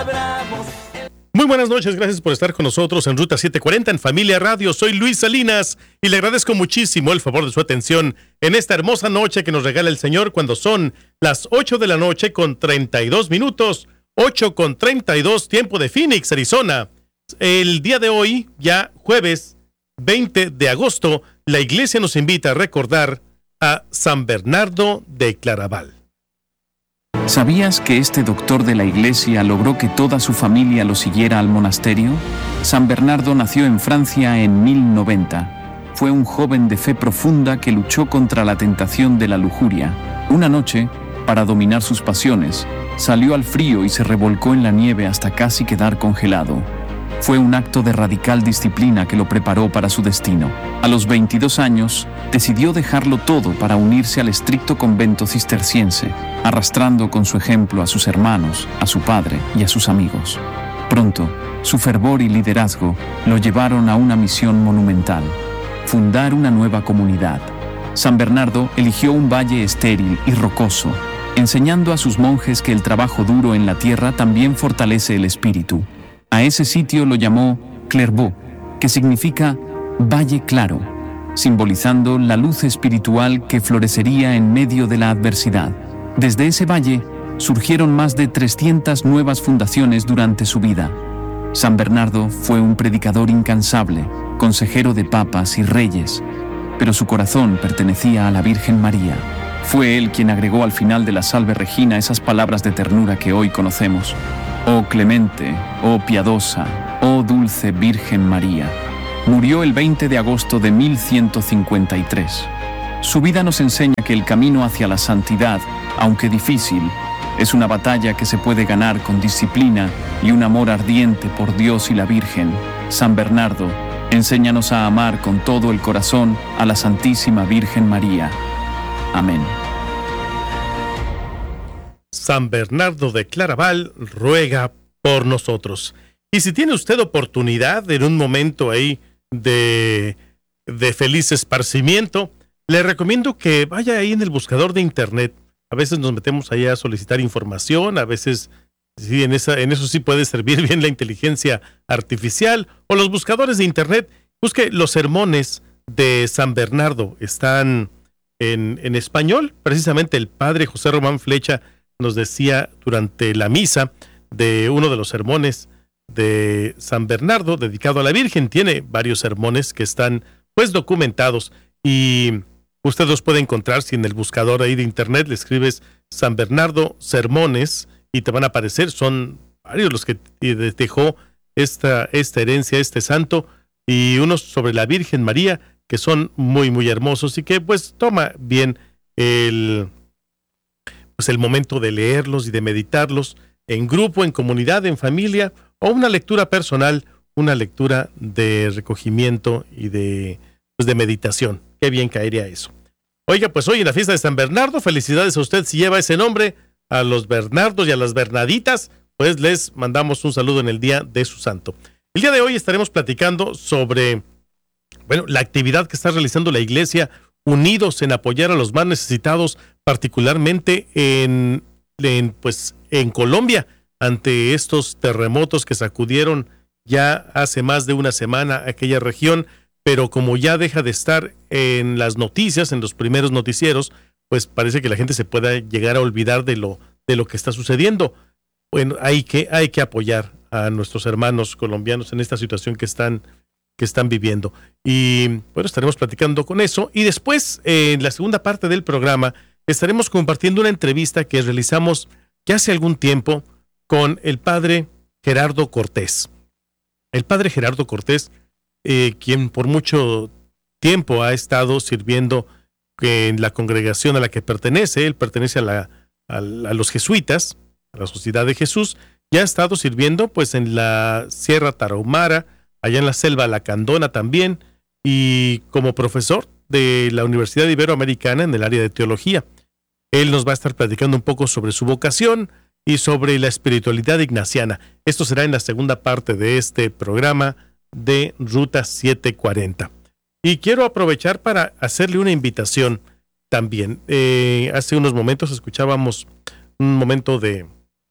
Muy buenas noches, gracias por estar con nosotros en Ruta 740 en Familia Radio. Soy Luis Salinas y le agradezco muchísimo el favor de su atención en esta hermosa noche que nos regala el Señor cuando son las 8 de la noche con 32 minutos, 8 con 32, tiempo de Phoenix, Arizona. El día de hoy, ya jueves 20 de agosto, la iglesia nos invita a recordar a San Bernardo de Claraval. ¿Sabías que este doctor de la iglesia logró que toda su familia lo siguiera al monasterio? San Bernardo nació en Francia en 1090. Fue un joven de fe profunda que luchó contra la tentación de la lujuria. Una noche, para dominar sus pasiones, salió al frío y se revolcó en la nieve hasta casi quedar congelado. Fue un acto de radical disciplina que lo preparó para su destino. A los 22 años, decidió dejarlo todo para unirse al estricto convento cisterciense, arrastrando con su ejemplo a sus hermanos, a su padre y a sus amigos. Pronto, su fervor y liderazgo lo llevaron a una misión monumental: fundar una nueva comunidad. San Bernardo eligió un valle estéril y rocoso, enseñando a sus monjes que el trabajo duro en la tierra también fortalece el espíritu. A ese sitio lo llamó Clairvaux, que significa Valle Claro, simbolizando la luz espiritual que florecería en medio de la adversidad. Desde ese valle surgieron más de 300 nuevas fundaciones durante su vida. San Bernardo fue un predicador incansable, consejero de papas y reyes, pero su corazón pertenecía a la Virgen María. Fue él quien agregó al final de la Salve Regina esas palabras de ternura que hoy conocemos: «Oh clemente, oh piadosa, oh dulce Virgen María». Murió el 20 de agosto de 1153. Su vida nos enseña que el camino hacia la santidad, aunque difícil, es una batalla que se puede ganar con disciplina y un amor ardiente por Dios y la Virgen. San Bernardo, enséñanos a amar con todo el corazón a la Santísima Virgen María. Amén. San Bernardo de Claraval ruega por nosotros. Y si tiene usted oportunidad en un momento ahí de feliz esparcimiento, le recomiendo que vaya ahí en el buscador de internet. A veces nos metemos ahí a solicitar información, a veces sí, en eso sí puede servir bien la inteligencia artificial o los buscadores de internet. Busque los sermones de San Bernardo, están en español. Precisamente el padre José Román Flecha nos decía durante la misa de uno de los sermones de San Bernardo dedicado a la Virgen. Tiene varios sermones que están pues documentados y usted los puede encontrar si en el buscador ahí de internet le escribes San Bernardo sermones y te van a aparecer. Son varios los que dejó esta herencia, este santo, y unos sobre la Virgen María que son muy muy hermosos y que pues toma bien el momento de leerlos y de meditarlos en grupo, en comunidad, en familia, o una lectura personal, una lectura de recogimiento y de meditación. Qué bien caería eso. Oiga, pues hoy en la fiesta de San Bernardo, felicidades a usted si lleva ese nombre. A los Bernardos y a las Bernaditas, pues les mandamos un saludo en el día de su santo. El día de hoy estaremos platicando sobre, la actividad que está realizando la iglesia, unidos en apoyar a los más necesitados, particularmente en Colombia, ante estos terremotos que sacudieron ya hace más de una semana aquella región, pero como ya deja de estar en las noticias, en los primeros noticieros, pues parece que la gente se pueda llegar a olvidar de lo que está sucediendo. Bueno, hay que apoyar a nuestros hermanos colombianos en esta situación que están viviendo. Y bueno, estaremos platicando con eso. Y después, en la segunda parte del programa, estaremos compartiendo una entrevista que realizamos ya hace algún tiempo con el padre Gerardo Cortés. El padre Gerardo Cortés, quien por mucho tiempo ha estado sirviendo en la congregación a la que pertenece. Él pertenece a los jesuitas, a la Sociedad de Jesús. Ya ha estado sirviendo pues en la Sierra Tarahumara, allá en la Selva Lacandona también, y como profesor de la Universidad Iberoamericana en el área de teología. Él nos va a estar platicando un poco sobre su vocación y sobre la espiritualidad ignaciana. Esto será en la segunda parte de este programa de Ruta 740. Y quiero aprovechar para hacerle una invitación también. Hace unos momentos escuchábamos un momento de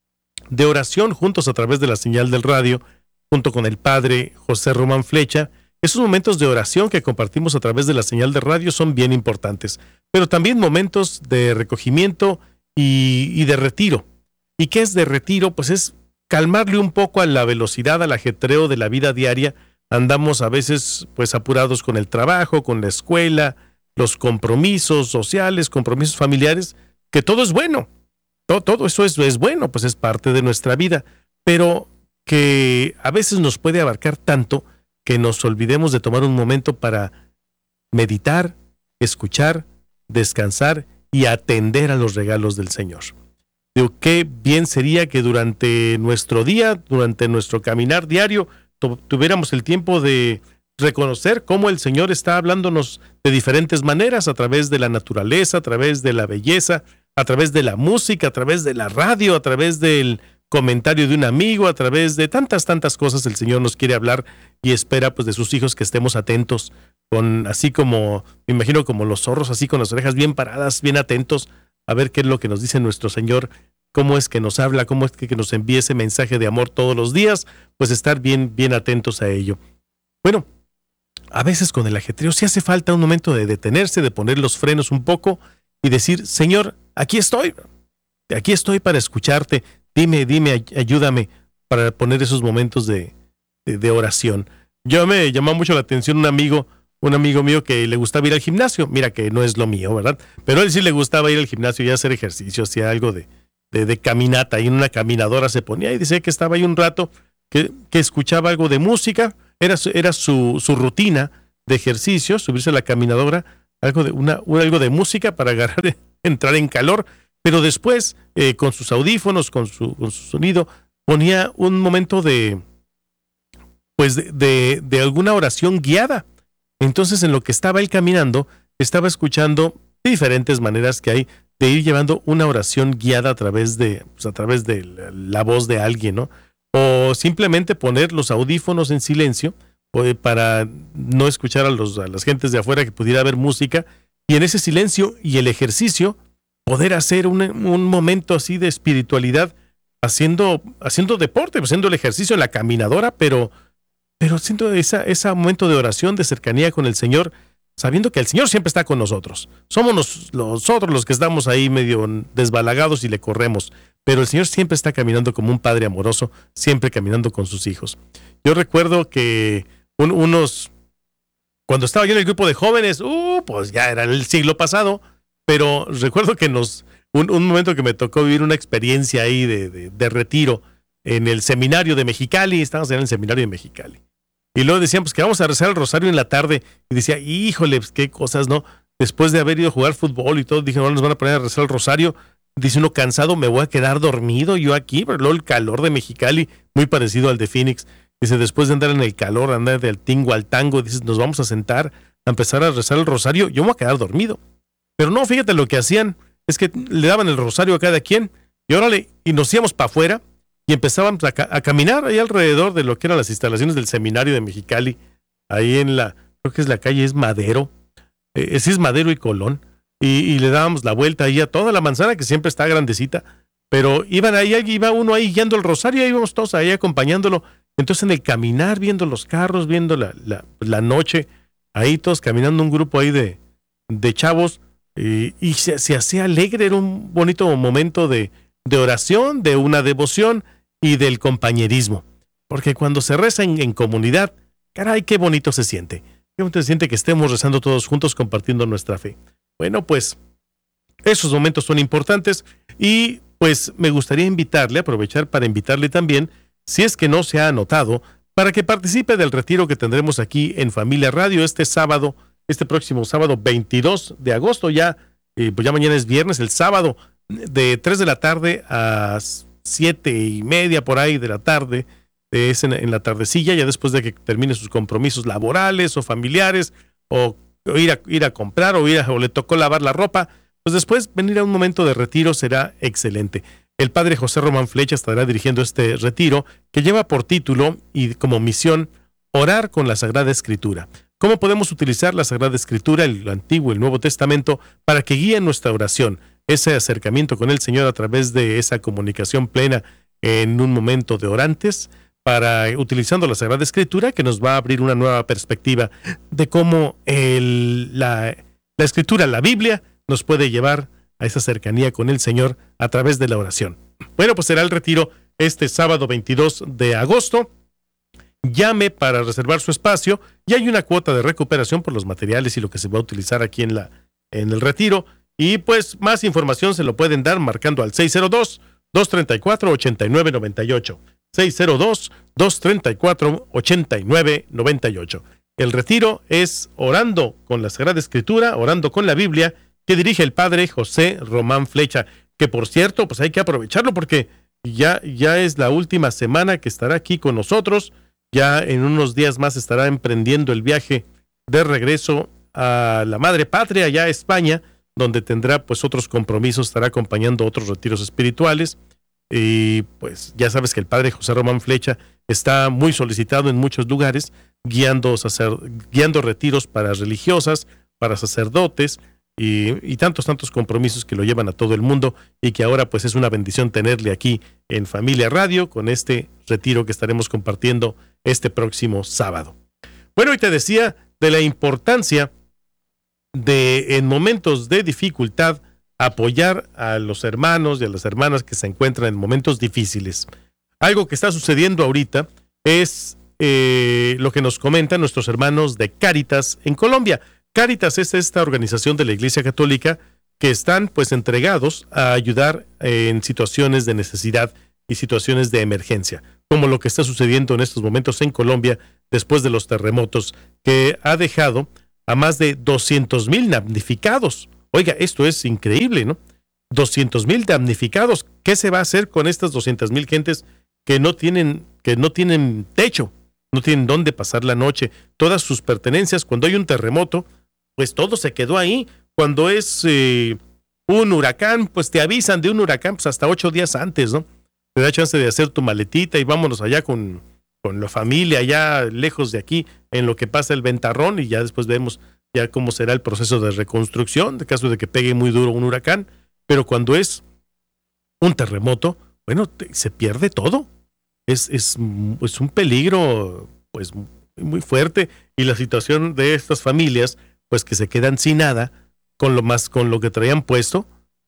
de oración juntos a través de la señal del radio, junto con el padre José Román Flecha. Esos momentos de oración que compartimos a través de la señal de radio son bien importantes, pero también momentos de recogimiento y de retiro. ¿Y qué es de retiro? Pues es calmarle un poco a la velocidad, al ajetreo de la vida diaria. Andamos a veces pues apurados con el trabajo, con la escuela, los compromisos sociales, compromisos familiares, que todo es bueno. Todo eso es bueno, pues es parte de nuestra vida, pero que a veces nos puede abarcar tanto que nos olvidemos de tomar un momento para meditar, escuchar, descansar y atender a los regalos del Señor. Digo, qué bien sería que durante nuestro día, durante nuestro caminar diario, tuviéramos el tiempo de reconocer cómo el Señor está hablándonos de diferentes maneras, a través de la naturaleza, a través de la belleza, a través de la música, a través de la radio, a través del comentario de un amigo, a través de tantas cosas. El Señor nos quiere hablar y espera pues de sus hijos que estemos atentos, así como, me imagino como los zorros, así con las orejas bien paradas, bien atentos, a ver qué es lo que nos dice nuestro Señor, cómo es que nos habla, cómo es que nos envía ese mensaje de amor todos los días, pues estar bien atentos a ello. Bueno, a veces con el ajetreo sí hace falta un momento de detenerse, de poner los frenos un poco y decir, Señor, aquí estoy para escucharte. Dime, ayúdame para poner esos momentos de oración. Yo me llamó mucho la atención un amigo mío que le gustaba ir al gimnasio. Mira que no es lo mío, ¿verdad? Pero a él sí le gustaba ir al gimnasio y hacer ejercicio, hacía algo de caminata. Y en una caminadora se ponía y decía que estaba ahí un rato, que escuchaba algo de música. Era su rutina de ejercicio, subirse a la caminadora, algo de música para entrar en calor. Pero después, con sus audífonos, con su sonido, ponía un momento de alguna oración guiada. Entonces, en lo que estaba él caminando, estaba escuchando diferentes maneras que hay de ir llevando una oración guiada a través de la voz de alguien, ¿no? O simplemente poner los audífonos en silencio para no escuchar a las gentes de afuera, que pudiera haber música, y en ese silencio y el ejercicio poder hacer un momento así de espiritualidad, haciendo deporte, haciendo el ejercicio en la caminadora, pero haciendo ese momento de oración, de cercanía con el Señor, sabiendo que el Señor siempre está con nosotros. Somos nosotros los que estamos ahí medio desbalagados y le corremos, pero el Señor siempre está caminando como un padre amoroso, siempre caminando con sus hijos. Yo recuerdo que cuando estaba yo en el grupo de jóvenes, pues ya era el siglo pasado, pero recuerdo que un momento que me tocó vivir una experiencia ahí de retiro en el seminario de Mexicali. Estábamos en el seminario de Mexicali. Y luego decían, pues que vamos a rezar el rosario en la tarde. Y decía, híjole, pues qué cosas, ¿no? Después de haber ido a jugar fútbol y todo, dije, no, nos van a poner a rezar el rosario. Dice uno, cansado, me voy a quedar dormido yo aquí. Pero luego el calor de Mexicali, muy parecido al de Phoenix. Dice, después de andar en el calor, andar del tingo al tango, dice, nos vamos a sentar a empezar a rezar el rosario. Yo me voy a quedar dormido. Pero no, fíjate lo que hacían, es que le daban el rosario a cada quien, y órale, y nos íbamos para afuera, y empezábamos a caminar ahí alrededor de lo que eran las instalaciones del seminario de Mexicali, ahí creo que es la calle, es Madero, sí es Madero y Colón, y le dábamos la vuelta ahí a toda la manzana, que siempre está grandecita, pero iba uno ahí guiando el rosario, y íbamos todos ahí acompañándolo. Entonces en el caminar, viendo los carros, viendo la noche, ahí todos caminando, un grupo ahí de chavos, y se hacía alegre. Era un bonito momento de oración, de una devoción y del compañerismo. Porque cuando se reza en comunidad, caray, qué bonito se siente. Qué bonito se siente que estemos rezando todos juntos, compartiendo nuestra fe. Bueno, pues esos momentos son importantes, y pues me gustaría aprovechar para invitarle también, si es que no se ha anotado, para que participe del retiro que tendremos aquí en Familia Radio este próximo sábado 22 de agosto, pues ya mañana es viernes, el sábado de 3 de la tarde a 7:30 por ahí de la tarde, es en la tardecilla, ya después de que termine sus compromisos laborales o familiares, o ir a comprar, o le tocó lavar la ropa, pues después venir a un momento de retiro será excelente. El padre José Román Flecha estará dirigiendo este retiro, que lleva por título y como misión orar con la Sagrada Escritura. ¿Cómo podemos utilizar la Sagrada Escritura, el Antiguo y el Nuevo Testamento, para que guíe nuestra oración, ese acercamiento con el Señor a través de esa comunicación plena en un momento de orantes, utilizando la Sagrada Escritura, que nos va a abrir una nueva perspectiva de cómo la Escritura, la Biblia, nos puede llevar a esa cercanía con el Señor a través de la oración. Bueno, pues será el retiro este sábado 22 de agosto. Llame para reservar su espacio y hay una cuota de recuperación por los materiales y lo que se va a utilizar aquí en el retiro. Y pues más información se lo pueden dar marcando al 602-234-8998. 602-234-8998. El retiro es orando con la Sagrada Escritura, orando con la Biblia, que dirige el padre José Román Flecha, que por cierto, pues hay que aprovecharlo porque ya es la última semana que estará aquí con nosotros. Ya en unos días más estará emprendiendo el viaje de regreso a la madre patria, allá a España, donde tendrá pues otros compromisos, estará acompañando otros retiros espirituales. Y pues ya sabes que el padre José Román Flecha está muy solicitado en muchos lugares, guiando retiros para religiosas, para sacerdotes y tantos compromisos que lo llevan a todo el mundo, y que ahora pues es una bendición tenerle aquí en Familia Radio con este retiro que estaremos compartiendo este próximo sábado. Bueno, y te decía de la importancia de, en momentos de dificultad, apoyar a los hermanos y a las hermanas que se encuentran en momentos difíciles. Algo que está sucediendo ahorita es lo que nos comentan nuestros hermanos de Cáritas en Colombia. Cáritas es esta organización de la Iglesia Católica que están pues entregados a ayudar en situaciones de necesidad y situaciones de emergencia, como lo que está sucediendo en estos momentos en Colombia después de los terremotos, que ha dejado a más de 200,000 damnificados. Oiga, esto es increíble, ¿no? 200,000 damnificados. ¿Qué se va a hacer con estas 200,000 gentes que no tienen techo, no tienen dónde pasar la noche? Todas sus pertenencias, cuando hay un terremoto, pues todo se quedó ahí. Cuando es un huracán, pues te avisan de un huracán pues hasta 8 días antes, ¿no? Te da chance de hacer tu maletita y vámonos allá con la familia, allá lejos de aquí, en lo que pasa el ventarrón, y ya después vemos ya cómo será el proceso de reconstrucción, en caso de que pegue muy duro un huracán. Pero cuando es un terremoto, bueno, se pierde todo. Es un peligro pues muy fuerte, y la situación de estas familias, pues que se quedan sin nada, con lo que traían puesto,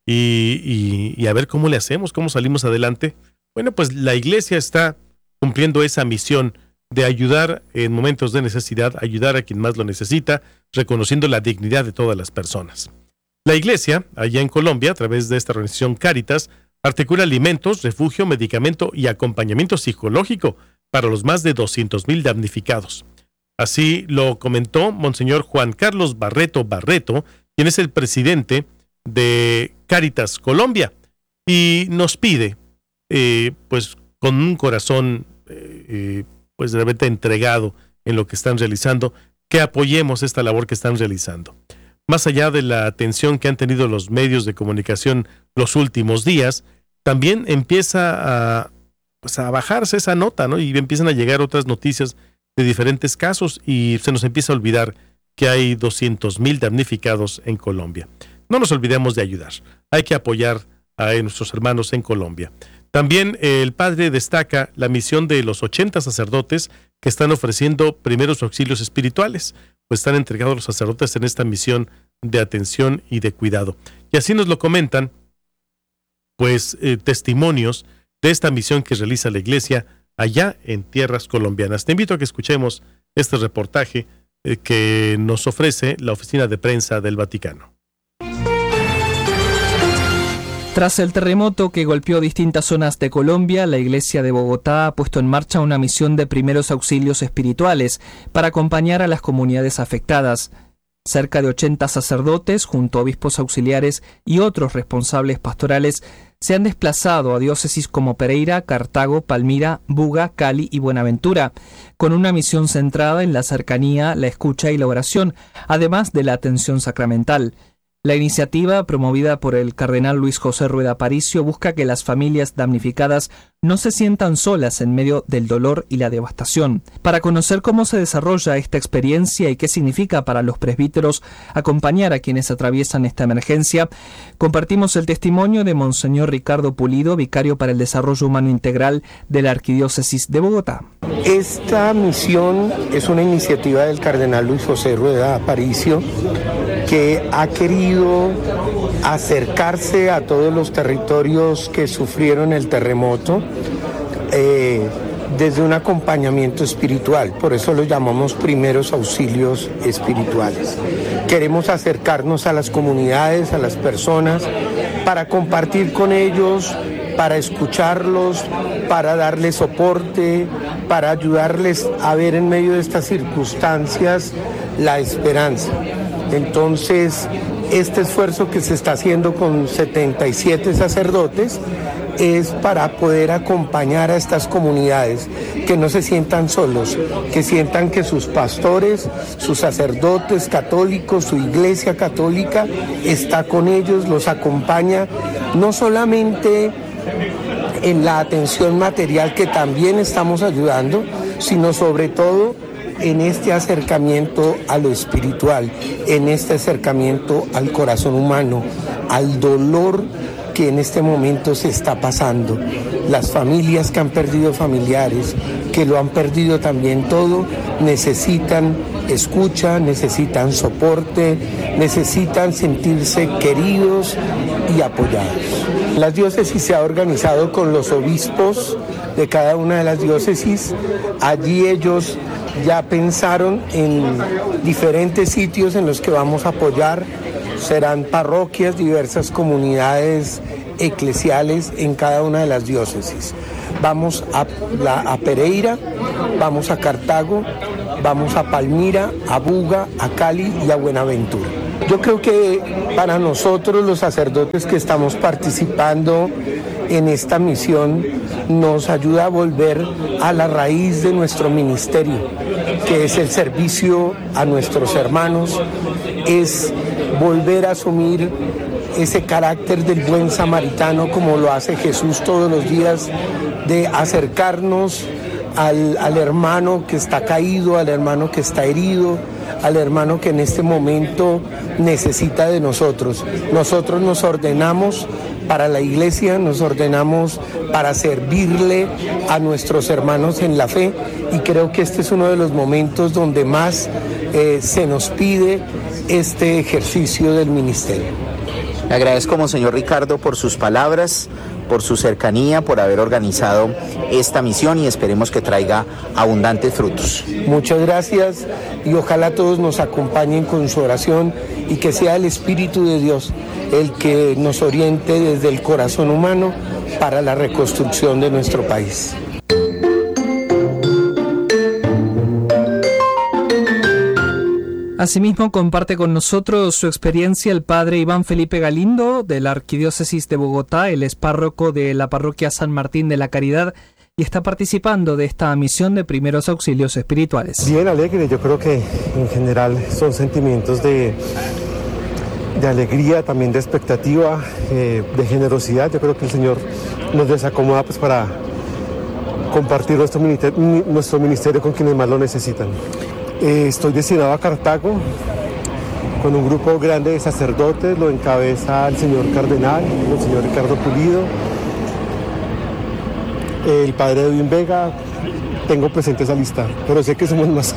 y a ver cómo le hacemos, cómo salimos adelante. Bueno, pues la Iglesia está cumpliendo esa misión de ayudar en momentos de necesidad, ayudar a quien más lo necesita, reconociendo la dignidad de todas las personas. La Iglesia, allá en Colombia, a través de esta organización Cáritas, articula alimentos, refugio, medicamento y acompañamiento psicológico para los más de 200,000 damnificados. Así lo comentó Monseñor Juan Carlos Barreto, quien es el presidente de Cáritas Colombia, y nos pide, pues con un corazón pues realmente entregado en lo que están realizando, que apoyemos esta labor que están realizando. Más allá de la atención que han tenido los medios de comunicación los últimos días, también empieza a bajarse esa nota, ¿no? Y empiezan a llegar otras noticias de diferentes casos, y se nos empieza a olvidar que hay 200,000 damnificados en Colombia. No nos olvidemos de ayudar. Hay que apoyar a nuestros hermanos en Colombia. También el padre destaca la misión de los 80 sacerdotes que están ofreciendo primeros auxilios espirituales, pues están entregados los sacerdotes en esta misión de atención y de cuidado. Y así nos lo comentan, pues testimonios de esta misión que realiza la Iglesia allá en tierras colombianas. Te invito a que escuchemos este reportaje que nos ofrece la Oficina de Prensa del Vaticano. Tras el terremoto que golpeó distintas zonas de Colombia, la Iglesia de Bogotá ha puesto en marcha una misión de primeros auxilios espirituales para acompañar a las comunidades afectadas. Cerca de 80 sacerdotes, junto a obispos auxiliares y otros responsables pastorales, se han desplazado a diócesis como Pereira, Cartago, Palmira, Buga, Cali y Buenaventura, con una misión centrada en la cercanía, la escucha y la oración, además de la atención sacramental. La iniciativa, promovida por el cardenal Luis José Rueda Aparicio, busca que las familias damnificadas no se sientan solas en medio del dolor y la devastación. Para conocer cómo se desarrolla esta experiencia y qué significa para los presbíteros acompañar a quienes atraviesan esta emergencia, compartimos el testimonio de Monseñor Ricardo Pulido, vicario para el Desarrollo Humano Integral de la Arquidiócesis de Bogotá. Esta misión es una iniciativa del cardenal Luis José Rueda Aparicio, que ha querido acercarse a todos los territorios que sufrieron el terremoto desde un acompañamiento espiritual. Por eso lo llamamos primeros auxilios espirituales. Queremos acercarnos a las comunidades, a las personas, para compartir con ellos, para escucharlos, para darles soporte, para ayudarles a ver en medio de estas circunstancias la esperanza. Entonces, este esfuerzo que se está haciendo con 77 sacerdotes es para poder acompañar a estas comunidades, que no se sientan solos, que sientan que sus pastores, sus sacerdotes católicos, su iglesia católica está con ellos, los acompaña, no solamente en la atención material, que también estamos ayudando, sino sobre todo en este acercamiento a lo espiritual, en este acercamiento al corazón humano, al dolor que en este momento se está pasando. Las familias que han perdido familiares, que lo han perdido también todo, necesitan escucha, necesitan soporte, necesitan sentirse queridos y apoyados. La diócesis se ha organizado con los obispos de cada una de las diócesis. Allí ellos ya pensaron en diferentes sitios en los que vamos a apoyar. Serán parroquias, diversas comunidades eclesiales en cada una de las diócesis. Vamos a Pereira, vamos a Cartago, vamos a Palmira, a Buga, a Cali y a Buenaventura. Yo creo que para nosotros los sacerdotes que estamos participando en esta misión nos ayuda a volver a la raíz de nuestro ministerio, que es el servicio a nuestros hermanos, es volver a asumir ese carácter del buen samaritano como lo hace Jesús todos los días, de acercarnos al hermano que está caído, al hermano que está herido, al hermano que en este momento necesita de nosotros. Nosotros nos ordenamos para la iglesia, nos ordenamos para servirle a nuestros hermanos en la fe, y creo que este es uno de los momentos donde más se nos pide este ejercicio del ministerio. Le agradezco, Monseñor Ricardo, por sus palabras, por su cercanía, por haber organizado esta misión, y esperemos que traiga abundantes frutos. Muchas gracias, y ojalá todos nos acompañen con su oración, y que sea el Espíritu de Dios el que nos oriente desde el corazón humano para la reconstrucción de nuestro país. Asimismo, comparte con nosotros su experiencia el padre Iván Felipe Galindo, de la Arquidiócesis de Bogotá. Él es párroco de la parroquia San Martín de la Caridad y está participando de esta misión de primeros auxilios espirituales. Bien alegre, yo creo que en general son sentimientos de alegría, también de expectativa, de generosidad. Yo creo que el Señor nos desacomoda pues para compartir nuestro ministerio con quienes más lo necesitan. Estoy destinado a Cartago con un grupo grande de sacerdotes, lo encabeza el señor cardenal, el señor Ricardo Pulido, el padre Edwin Vega. Tengo presente esa lista, pero sé que somos más.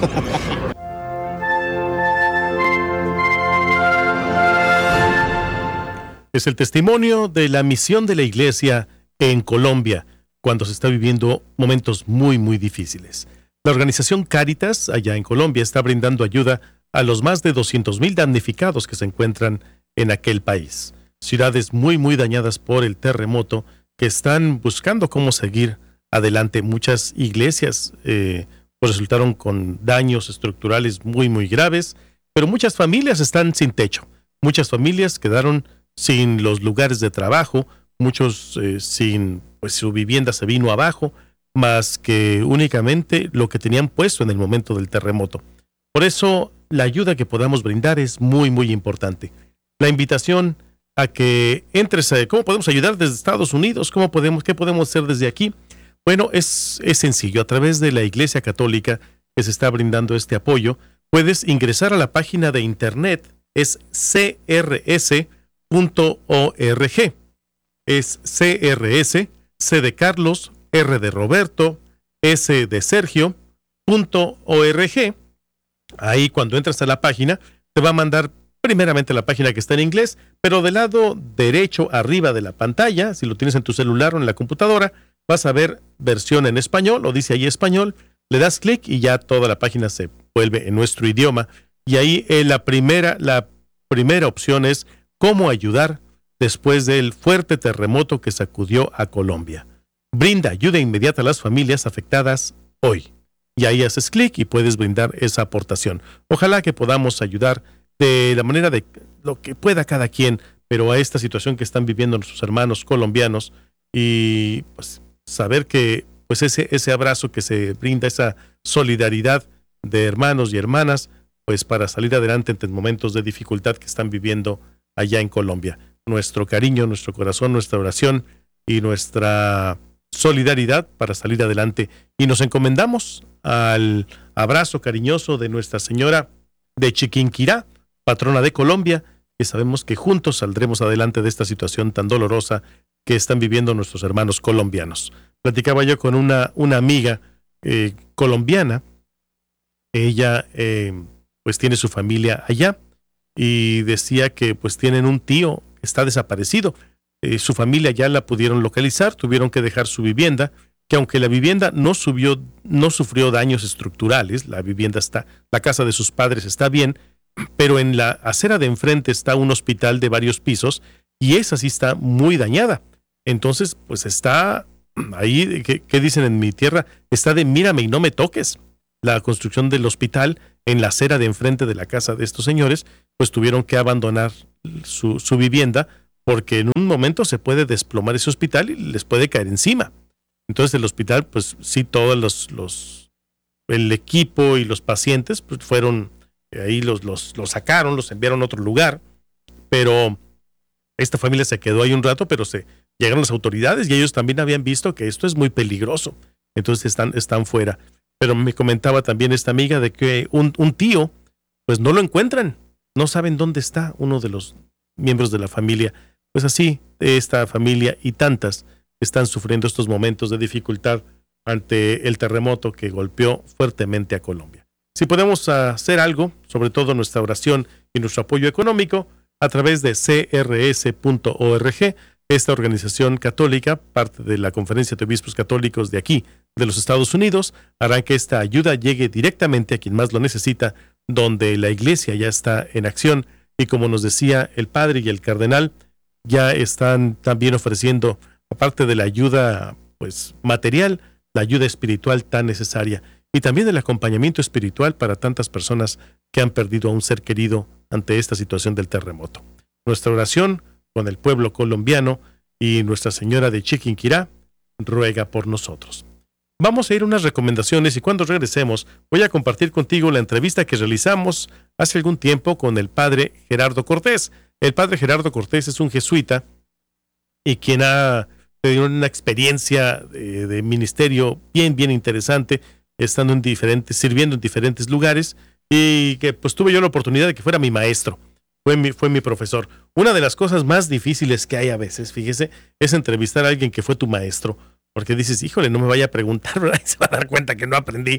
Es el testimonio de la misión de la Iglesia en Colombia, cuando se está viviendo momentos muy, muy difíciles. La organización Cáritas, allá en Colombia, está brindando ayuda a los más de 200,000 damnificados que se encuentran en aquel país. Ciudades muy, muy dañadas por el terremoto, que están buscando cómo seguir adelante. Muchas iglesias resultaron con daños estructurales muy, muy graves, pero muchas familias están sin techo. Muchas familias quedaron sin los lugares de trabajo, muchos sin, pues su vivienda se vino abajo, más que únicamente lo que tenían puesto en el momento del terremoto. Por eso, la ayuda que podamos brindar es muy, muy importante. la invitación a que entres a cómo podemos ayudar desde Estados Unidos, qué podemos hacer desde aquí. Bueno, es sencillo. A través de la Iglesia Católica que se está brindando este apoyo, puedes ingresar a la página de internet, es crs.org. Es CRS, C de Carlos, R de Roberto, S de Sergio, .org. Ahí cuando entras a la página, te va a mandar primeramente la página que está en inglés, pero del lado derecho arriba de la pantalla, si lo tienes en tu celular o en la computadora, vas a ver versión en español, o dice ahí español, le das clic y ya toda la página se vuelve en nuestro idioma. Y ahí la primera opción es cómo ayudar después del fuerte terremoto que sacudió a Colombia. Brinda ayuda inmediata a las familias afectadas hoy. Y ahí haces clic y puedes brindar esa aportación. Ojalá que podamos ayudar de la manera de lo que pueda cada quien, pero a esta situación que están viviendo nuestros hermanos colombianos, y pues saber que pues ese abrazo que se brinda, esa solidaridad de hermanos y hermanas, pues para salir adelante en momentos de dificultad que están viviendo allá en Colombia. Nuestro cariño, nuestro corazón, nuestra oración y nuestra solidaridad para salir adelante. Y nos encomendamos al abrazo cariñoso de Nuestra Señora de Chiquinquirá, patrona de Colombia, que sabemos que juntos saldremos adelante de esta situación tan dolorosa que están viviendo nuestros hermanos colombianos. Platicaba yo con una amiga colombiana. Ella pues tiene su familia allá y decía que pues tienen un tío que está desaparecido. Su familia ya la pudieron localizar, tuvieron que dejar su vivienda, que aunque la vivienda no sufrió daños estructurales, la casa de sus padres está bien, pero en la acera de enfrente está un hospital de varios pisos y esa sí está muy dañada. Entonces, pues está ahí, ¿qué dicen en mi tierra? Está de mírame y no me toques. La construcción del hospital en la acera de enfrente de la casa de estos señores, pues tuvieron que abandonar su vivienda porque en un momento se puede desplomar ese hospital y les puede caer encima. Entonces el hospital, pues sí, todos el equipo y los pacientes pues fueron, ahí los sacaron, los enviaron a otro lugar, pero esta familia se quedó ahí un rato, pero llegaron las autoridades y ellos también habían visto que esto es muy peligroso. Entonces están fuera. Pero me comentaba también esta amiga de que un tío, pues no lo encuentran, no saben dónde está uno de los miembros de la familia. Pues así, esta familia y tantas están sufriendo estos momentos de dificultad ante el terremoto que golpeó fuertemente a Colombia. Si podemos hacer algo, sobre todo nuestra oración y nuestro apoyo económico, a través de crs.org, esta organización católica, parte de la Conferencia de Obispos Católicos de aquí, de los Estados Unidos, hará que esta ayuda llegue directamente a quien más lo necesita, donde la Iglesia ya está en acción y como nos decía el Padre y el Cardenal, ya están también ofreciendo, aparte de la ayuda pues material, la ayuda espiritual tan necesaria y también el acompañamiento espiritual para tantas personas que han perdido a un ser querido ante esta situación del terremoto. Nuestra oración con el pueblo colombiano y Nuestra Señora de Chiquinquirá ruega por nosotros. Vamos a ir a unas recomendaciones y cuando regresemos voy a compartir contigo la entrevista que realizamos hace algún tiempo con el padre Gerardo Cortés. El padre Gerardo Cortés es un jesuita y quien ha tenido una experiencia de ministerio bien interesante, sirviendo en diferentes lugares y que pues tuve yo la oportunidad de que fuera mi maestro. Fue mi profesor. Una de las cosas más difíciles que hay a veces, fíjese, es entrevistar a alguien que fue tu maestro. Porque dices, híjole, no me vaya a preguntar, ¿verdad? Y se va a dar cuenta que no aprendí.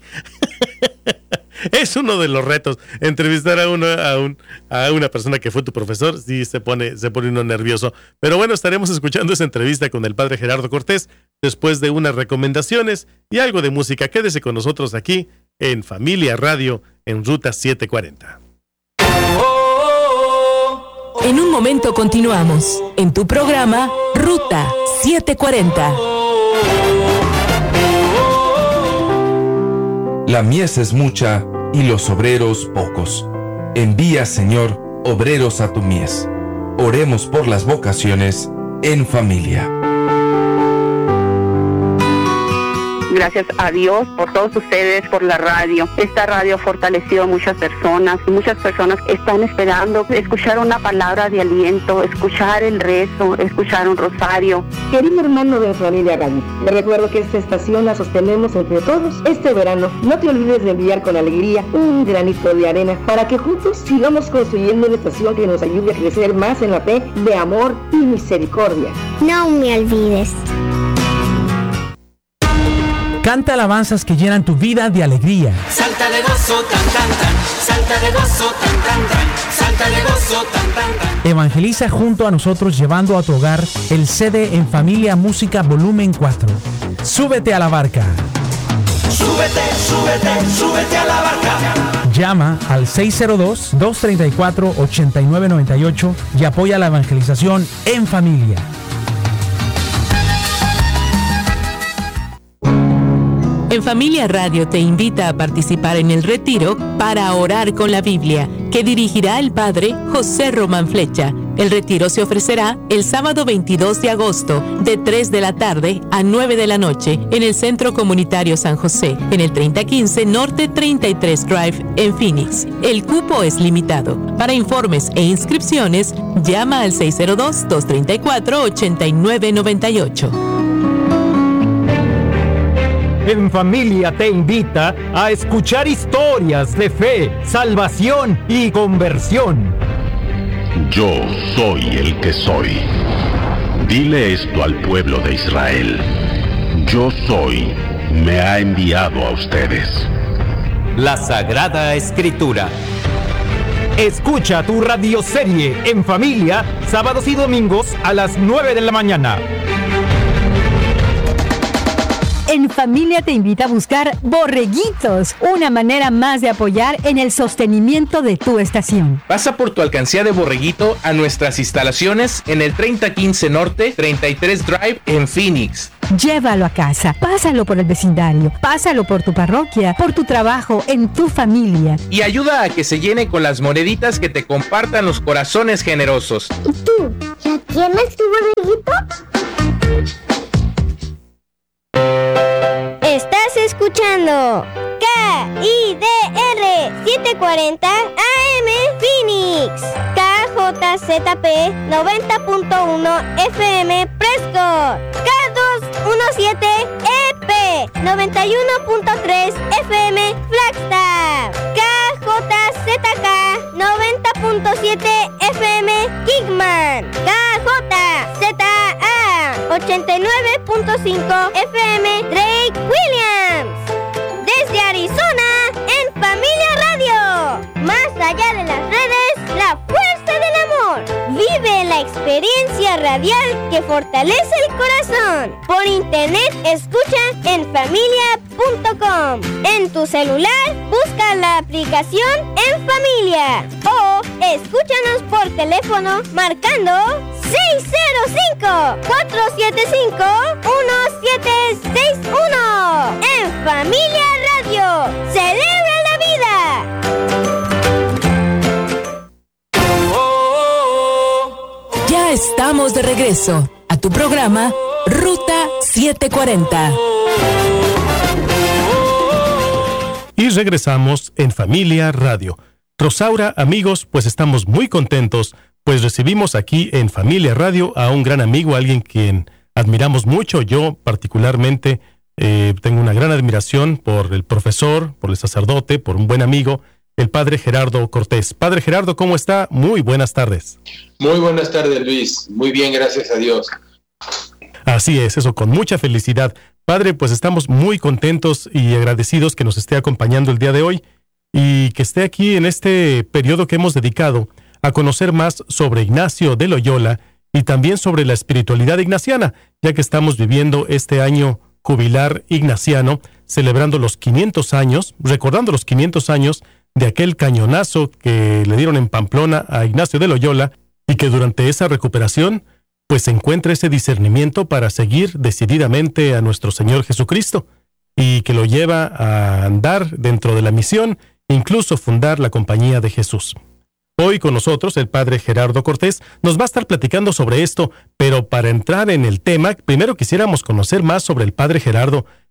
Es uno de los retos, entrevistar a una persona que fue tu profesor. Sí, se pone uno nervioso. Pero bueno, estaremos escuchando esa entrevista con el padre Gerardo Cortés después de unas recomendaciones y algo de música. Quédese con nosotros aquí en Familia Radio en Ruta 740. En un momento continuamos en tu programa Ruta 740. La mies es mucha y los obreros pocos. Envía, Señor, obreros a tu mies. Oremos por las vocaciones en familia. Gracias a Dios por todos ustedes, por la radio. Esta radio ha fortalecido a muchas personas y muchas personas están esperando escuchar una palabra de aliento, escuchar el rezo, escuchar un rosario. Querido hermano de Familia Radio, te recuerdo que esta estación la sostenemos entre todos este verano. No te olvides de enviar con alegría un granito de arena para que juntos sigamos construyendo una estación que nos ayude a crecer más en la fe de amor y misericordia. No me olvides. Canta alabanzas que llenan tu vida de alegría. Salta de gozo, tan, tan, tan. Salta de gozo, tan, tan, tan. Salta de gozo, tan, tan, tan. Evangeliza junto a nosotros llevando a tu hogar el CD En Familia Música Volumen 4. Súbete a la barca. Súbete, súbete, súbete a la barca. Llama al 602-234-8998 y apoya la evangelización en familia. En Familia Radio te invita a participar en el retiro para orar con la Biblia, que dirigirá el padre José Román Flecha. El retiro se ofrecerá el sábado 22 de agosto, de 3 de la tarde a 9 de la noche, en el Centro Comunitario San José, en el 3015 Norte 33 Drive, en Phoenix. El cupo es limitado. Para informes e inscripciones, llama al 602-234-8998. En Familia te invita a escuchar historias de fe, salvación y conversión. Yo soy el que soy. Dile esto al pueblo de Israel. Yo soy, me ha enviado a ustedes. La Sagrada Escritura. Escucha tu radioserie En Familia, sábados y domingos a las 9 de la mañana. En Familia te invita a buscar Borreguitos, una manera más de apoyar en el sostenimiento de tu estación. Pasa por tu alcancía de Borreguito a nuestras instalaciones en el 3015 Norte, 33 Drive en Phoenix. Llévalo a casa, pásalo por el vecindario, pásalo por tu parroquia, por tu trabajo, en tu familia. Y ayuda a que se llene con las moneditas que te compartan los corazones generosos. ¿Y tú? ¿Ya tienes tu borreguito? Estás escuchando KIDR 740 AM Phoenix, KJZP 90.1 FM Prescott, K217 EP 91.3 FM Flagstaff, KJZK 90.7 FM Kingman, KJZA 89.5 FM Drake Williams. Desde Arizona, en Familia Radio. Más allá de las redes, la fuerza del amor. Vive la experiencia radial que fortalece el corazón. Por internet, escucha en familia.com. En tu celular, busca la aplicación En Familia. O escúchanos por teléfono marcando 605-475-1761. En Familia Radio, celebra la vida. Ya estamos de regreso a tu programa Ruta 740. Y regresamos en Familia Radio. Rosaura, amigos, pues estamos muy contentos, pues recibimos aquí en Familia Radio a un gran amigo, alguien quien admiramos mucho. Yo particularmente tengo una gran admiración por el profesor, por el sacerdote, por un buen amigo, el padre Gerardo Cortés. Padre Gerardo, ¿cómo está? Muy buenas tardes. Muy buenas tardes, Luis. Muy bien, gracias a Dios. Así es, eso, con mucha felicidad. Padre, pues estamos muy contentos y agradecidos que nos esté acompañando el día de hoy y que esté aquí en este periodo que hemos dedicado a conocer más sobre Ignacio de Loyola y también sobre la espiritualidad ignaciana, ya que estamos viviendo este año jubilar ignaciano, celebrando los 500 años, recordando los 500 años de aquel cañonazo que le dieron en Pamplona a Ignacio de Loyola y que durante esa recuperación pues se encuentra ese discernimiento para seguir decididamente a nuestro Señor Jesucristo y que lo lleva a andar dentro de la misión, incluso fundar la Compañía de Jesús. Hoy con nosotros el padre Gerardo Cortés nos va a estar platicando sobre esto, pero para entrar en el tema, primero quisiéramos conocer más sobre el padre Gerardo.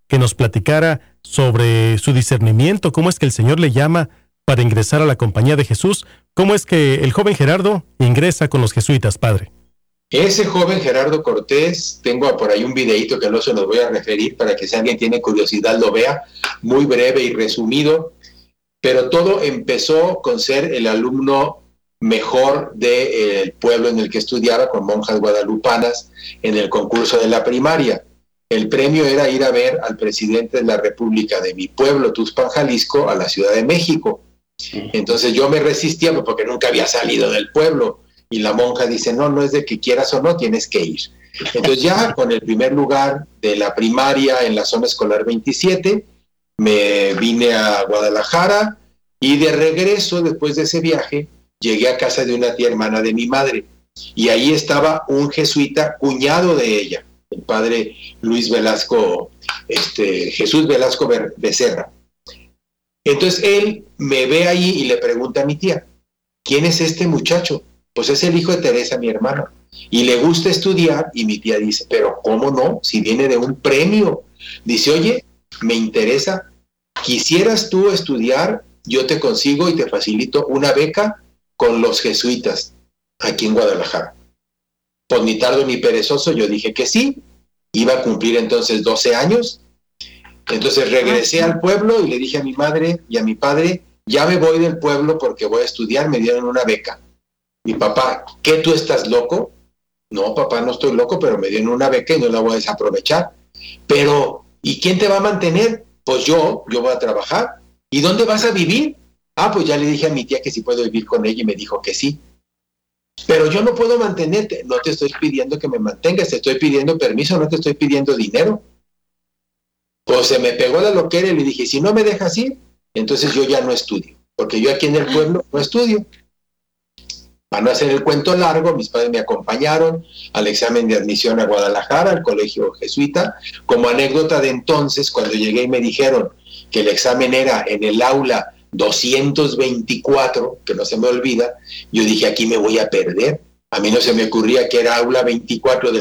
que nos platicara sobre su discernimiento, cómo es que el Señor le llama para ingresar a la Compañía de Jesús. ¿Cómo es que el joven Gerardo ingresa con los jesuitas, padre? Ese joven Gerardo Cortés, tengo por ahí un videíto que no se los voy a referir para que si alguien tiene curiosidad lo vea, muy breve y resumido, pero todo empezó con ser el alumno mejor del pueblo en el que estudiaba, con monjas guadalupanas, en el concurso de la primaria. El premio era ir a ver al presidente de la República de mi pueblo, Tuxpan, Jalisco, a la Ciudad de México. Entonces yo me resistía porque nunca había salido del pueblo. Y la monja dice, no es de que quieras o no, tienes que ir. Entonces ya con el primer lugar de la primaria en la zona escolar 27, me vine a Guadalajara y de regreso, después de ese viaje, llegué a casa de una tía hermana de mi madre. Y ahí estaba un jesuita, cuñado de ella, el padre Luis Velasco, Jesús Velasco Becerra. Entonces él me ve ahí y le pregunta a mi tía, ¿quién es este muchacho? Pues es el hijo de Teresa, mi hermana, y le gusta estudiar. Y mi tía dice, pero ¿cómo no? Si viene de un premio. Dice, oye, me interesa, quisieras tú estudiar, yo te consigo y te facilito una beca con los jesuitas aquí en Guadalajara. Pues ni tardo ni perezoso, yo dije que sí, iba a cumplir entonces 12 años. Entonces regresé al pueblo y le dije a mi madre y a mi padre, ya me voy del pueblo porque voy a estudiar, me dieron una beca. Mi papá, ¿qué, tú estás loco? No, papá, no estoy loco, pero me dieron una beca y no la voy a desaprovechar. Pero, ¿y quién te va a mantener? Pues yo voy a trabajar. ¿Y dónde vas a vivir? Pues ya le dije a mi tía que si puedo vivir con ella y me dijo que sí. Pero yo no puedo mantenerte. No te estoy pidiendo que me mantengas, te estoy pidiendo permiso, no te estoy pidiendo dinero. Pues se me pegó la loquera y le dije, si no me dejas ir, entonces yo ya no estudio, porque yo aquí en el pueblo no estudio. Para no hacer el cuento largo, mis padres me acompañaron al examen de admisión a Guadalajara, al colegio jesuita. Como anécdota de entonces, cuando llegué y me dijeron que el examen era en el aula 224, que no se me olvida, yo dije, aquí me voy a perder. A mí no se me ocurría que era aula 24 del